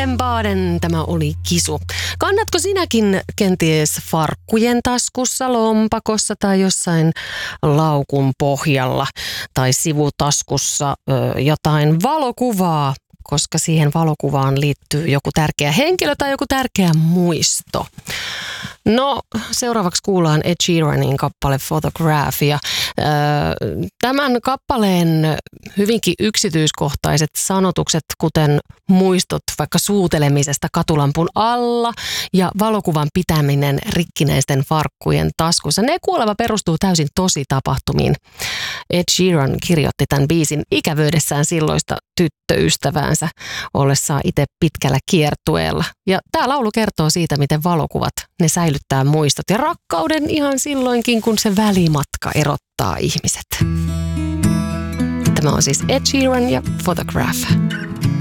Baden-Baden, tämä oli Kisu. Kannatko sinäkin kenties farkkujen taskussa, lompakossa tai jossain laukun pohjalla tai sivutaskussa jotain valokuvaa, koska siihen valokuvaan liittyy joku tärkeä henkilö tai joku tärkeä muisto? No, seuraavaksi kuullaan Ed Sheeranin kappale Photograph. Ja, tämän kappaleen hyvinkin yksityiskohtaiset sanotukset, kuten muistot vaikka suutelemisesta katulampun alla ja valokuvan pitäminen rikkinäisten farkkujen taskussa, ne kuulemma perustuu täysin tositapahtumiin. Ed Sheeran kirjoitti tämän biisin ikävyydessään silloista tyttöystäväänsä ollessaan itse pitkällä kiertueella. Ja tämä laulu kertoo siitä, miten valokuvat, ne säilyttää muistot ja rakkauden ihan silloinkin, kun se välimatka erottaa ihmiset. Tämä on siis Ed Sheeran ja Photograph.